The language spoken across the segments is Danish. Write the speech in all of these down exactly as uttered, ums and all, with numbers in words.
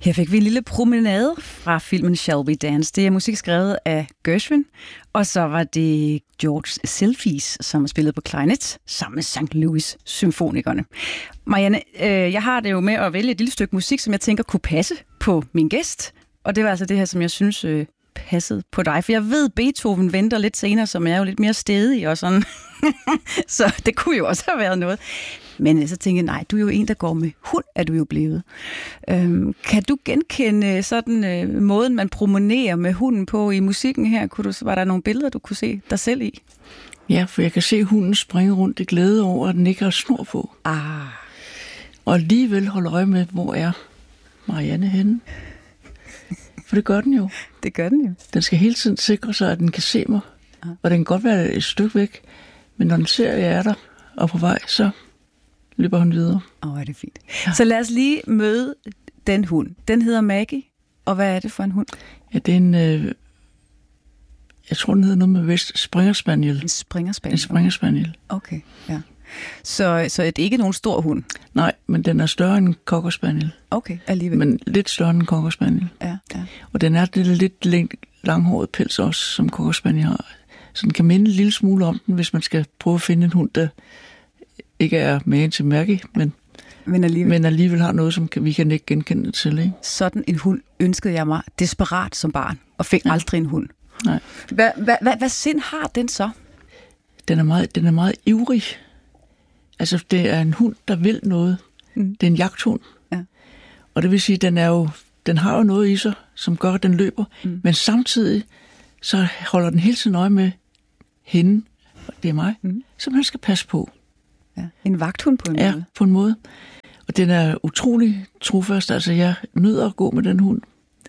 Her fik vi en lille promenade fra filmen Shall We Dance. Det er musik skrevet af Gershwin, og så var det George Selfies, som spillede på klarinet sammen med Sankt Louis Symfonikerne. Marianne, øh, jeg har det jo med at vælge et lille stykke musik, som jeg tænker kunne passe på min gæst, og det var altså det her, som jeg synes øh, passede på dig. For jeg ved, Beethoven venter lidt senere, som er jo lidt mere stedig og sådan. Så det kunne jo også have været noget. Men så tænkte jeg, nej, du er jo en, der går med hund, er du jo blevet. Øhm, kan du genkende sådan øh, måden, man promenerer med hunden på i musikken her? Kunne du, var der nogle billeder, du kunne se dig selv i? Ja, for jeg kan se hunden springe rundt i glæde over, at den ikke har snor på. Ah. Og alligevel holde øje med, hvor er Marianne henne? For det gør den jo. Det gør den jo. Den skal hele tiden sikre sig, at den kan se mig. Ah. Og den kan godt være et stykke væk, men når den ser, at jeg er der og på vej, så løber hun videre. Åh, oh, er det fint. Ja. Så lad os lige møde den hund. Den hedder Maggie, og hvad er det for en hund? Ja, det er en, øh, jeg tror, den hedder noget med Vest Springer Spaniel. En Springer Spaniel? En Springer Spaniel. Okay, ja. Så, så er det ikke nogen stor hund? Nej, men den er større end en Cocker Spaniel. Okay, alligevel. Men lidt større end en Cocker Spaniel. Ja, ja. Og den er det lidt læng- langhåret pels også, som Cocker Spaniel har. Så den kan minde en lille smule om den, hvis man skal prøve at finde en hund, der ikke er magen til Maggie, men, men, alligevel. men alligevel har noget, som vi kan ikke genkende til. Ikke? Sådan en hund ønskede jeg mig desperat som barn, og fik ja. aldrig en hund. Nej. Hvad, hvad, hvad, hvad sind har den så? Den er meget, den er meget ivrig. Altså, det er en hund, der vil noget. Mm. Det er en jagthund. Ja. Og det vil sige, den er jo, den har jo noget i sig, som gør, at den løber. Mm. Men samtidig, så holder den hele tiden øje med hende, det er mig, mm. som han skal passe på. Ja. En vagthund på en ja, måde? på en måde. Og den er utrolig trofast. Altså, jeg nyder at gå med den hund.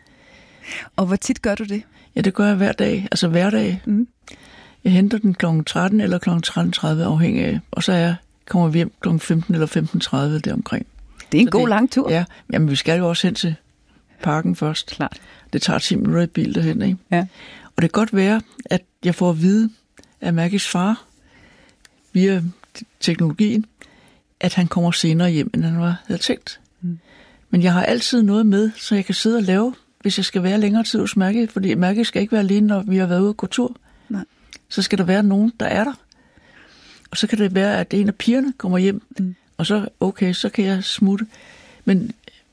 Og hvor tit gør du det? Ja, det gør jeg hver dag. Altså hver dag. Mm. Jeg henter den klokken tretten eller klokken tretten tredive afhængig af. Og så er jeg, kommer vi hjem klokken femten eller femten tredive deromkring. Det er en så god det, lang tur. Ja, jamen vi skal jo også hen til parken først. Klart. Det tager ti minutter i bil derhen, ikke? Ja. Og det kan godt være, at jeg får at vide af Maggies far, via teknologien, at han kommer senere hjem, end han havde tænkt. Mm. Men jeg har altid noget med, så jeg kan sidde og lave, hvis jeg skal være længere tid hos Maggie, fordi Maggie skal ikke være alene, når vi har været ude og gå tur. Nej. Så skal der være nogen, der er der. Og så kan det være, at en af pigerne kommer hjem, mm. og så, okay, så kan jeg smutte. Men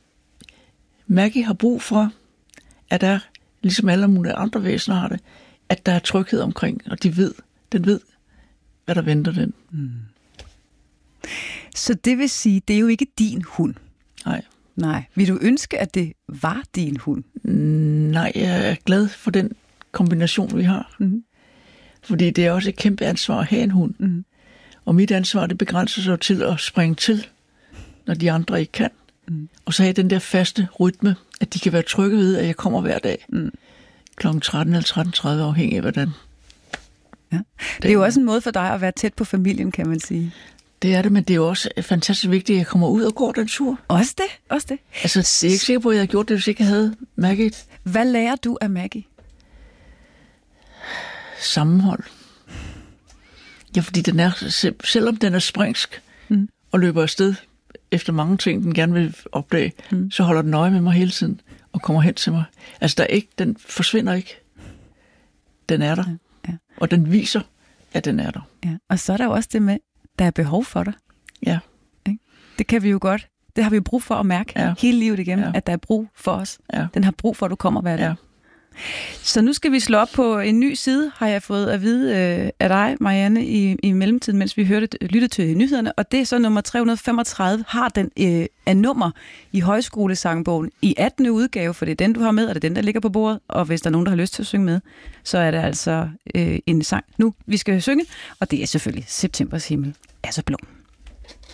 Maggie har brug for, at der, ligesom alle mulige andre væsener har det, at der er tryghed omkring, og de ved, den ved, hvad der venter den. Mm. Så det vil sige, det er jo ikke din hund? Nej. Nej. Vil du ønske, at det var din hund? Nej, jeg er glad for den kombination, vi har. Mm. Fordi det er også et kæmpe ansvar at have en hund. Mm. Og mit ansvar, det begrænser sig til at springe til, når de andre ikke kan. Mm. Og så have den der faste rytme, at de kan være trygge ved, at jeg kommer hver dag. Mm. klokken tretten eller tretten tredive, afhængig af hvordan. Ja. Det er jo også en måde for dig at være tæt på familien, kan man sige. Det er det, men det er jo også fantastisk vigtigt, at jeg kommer ud og går den tur. Også det, også det. Altså, det er ikke sikker på, at jeg havde gjort det, hvis jeg ikke havde Maggie. Hvad lærer du af Maggie? Sammenhold. Ja, fordi den er, selvom den er springsk mm. og løber afsted efter mange ting, den gerne vil opdage, mm. så holder den øje med mig hele tiden og kommer hen til mig. Altså, der er ikke, den forsvinder ikke. Den er der. Ja, ja. Og den viser, at den er der. Ja. Og så er der jo også det med, der er behov for dig. Ja. Det kan vi jo godt. Det har vi jo brug for at mærke ja. hele livet igennem, ja. at der er brug for os. Ja. Den har brug for, at du kommer hver dag. Ja. Så nu skal vi slå op på en ny side, har jeg fået at vide øh, af dig, Marianne, i, i mellemtiden, mens vi hørte, lyttede til nyhederne. Og det er så nummer tre hundrede femogtredive, har den øh, af nummer i højskolesangbogen i attende udgave, for det er den, du har med, og det er den, der ligger på bordet. Og hvis der er nogen, der har lyst til at synge med, så er det altså øh, en sang nu, vi skal synge. Og det er selvfølgelig Septembers himmel er så blå.